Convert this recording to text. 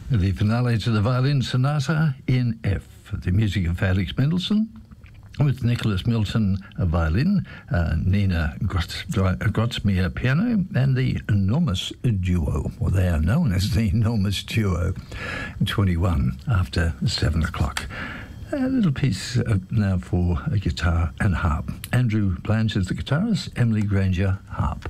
The finale to the Violin Sonata in F, the music of Felix Mendelssohn, with Nicholas Milton violin, Nina Grotzmeier piano, and the enormous duo, or they are known as the enormous duo, 21 after 7 o'clock. A little piece now for a guitar and harp. Andrew Blanche is the guitarist, Emily Granger, harp.